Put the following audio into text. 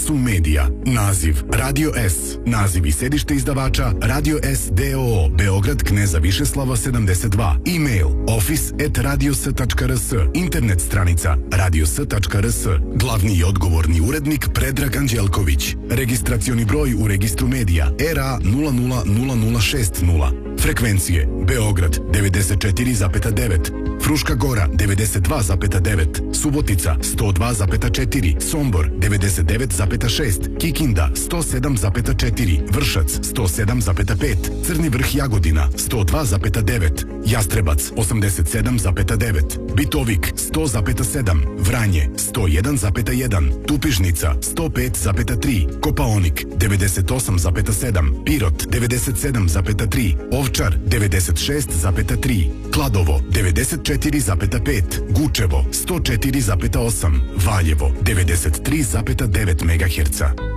Univerzum Medija. Naziv Radio S. Naziv i sedište izdavača Radio S d.o.o. Beograd, Kneza Višeslava 72. E-mail office@radios.rs. Internet stranica radios.rs. Glavni i odgovorni urednik Predrag Anđelković. Registracioni broj u registru medija RA 000060. Frekvencije Beograd 94,9, Fruška Gora 92,9, Subotica 102,4, Sombor 99,6, Kikinda 107,4, Vršac 107,5, Crni Vrh Jagodina 102,9, Jastrebac 87,9, Bitovik 100,7, Vranje 101,1, Tupižnica 105,3, Kopaonik 98,7, Pirot 97,3, Ovčar 96,3, Kladovo 94,5, Gučevo 104,8, Valjevo 93,9 MHz.